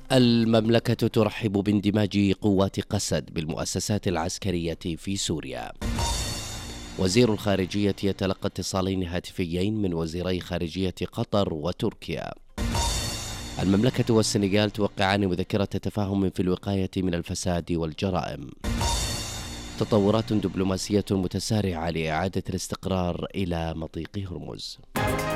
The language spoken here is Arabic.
المملكة ترحب باندماج قوات قسد بالمؤسسات العسكرية في سوريا. وزير الخارجية يتلقى اتصالين هاتفيين من وزيري خارجية قطر وتركيا. المملكة والسنغال توقعان مذكرة تفاهم في الوقاية من الفساد والجرائم. تطورات دبلوماسية متسارعة لإعادة الاستقرار إلى مضيق هرمز.